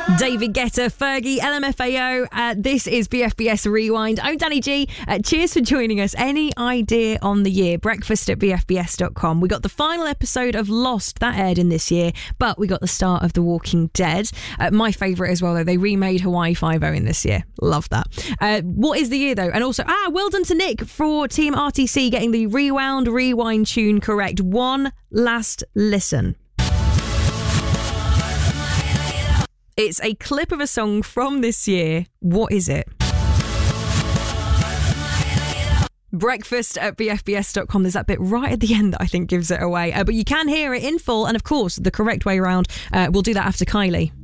David Guetta, Fergie, LMFAO. This is BFBS Rewind. I'm Danny G. Cheers for joining us. Any idea on the year? Breakfast at BFBS.com. We got the final episode of Lost that aired in this year, but we got the start of The Walking Dead. My favourite as well, though. They remade Hawaii Five-0 in this year. Love that. What is the year, though? And also, well done to Nick for Team RTC getting the Rewind tune correct. One last listen. It's a clip of a song from this year. What is it? Breakfast at BFBS.com. There's that bit right at the end that I think gives it away. But you can hear it in full. And of course, the correct way around. We'll do that after Kylie.